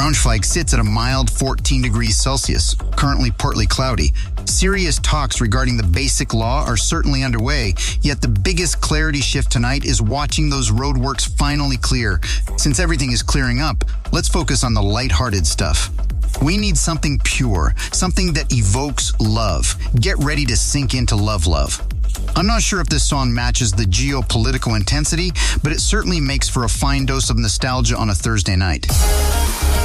Braunschweig sits at a mild 14 degrees Celsius, currently partly cloudy. Serious talks regarding the basic law are certainly underway, yet the biggest clarity shift tonight is watching those roadworks finally clear. Since everything is clearing up, let's focus on the lighthearted stuff. We need something pure, something that evokes love. Get ready to sink into Love Love. I'm not sure if this song matches the geopolitical intensity, but it certainly makes for a fine dose of nostalgia on a Thursday night.